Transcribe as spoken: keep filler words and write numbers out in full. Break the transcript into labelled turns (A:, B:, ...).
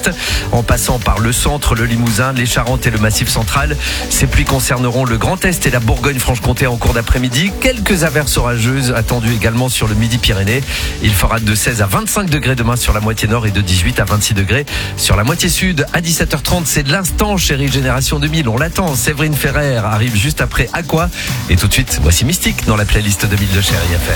A: Est, en passant par le centre, le Limousin, les Charentes et le Massif central. Ces pluies concerneront le Grand Est et la Bourgogne-Franche-Comté en cours d'après-midi. Quelques averses orageuses attendues également sur le Midi-Pyrénées. Il fera de seize à vingt-cinq degrés demain sur la moitié nord et de dix-huit à vingt-six degrés sur la moitié sud. À dix-sept heures trente, c'est de l'instant, chérie Génération deux mille. On l'attend. Séverine Ferrer arrive juste après Aqua. Et tout de suite, voici Mystique dans la playlist deux mille de Chérie F M.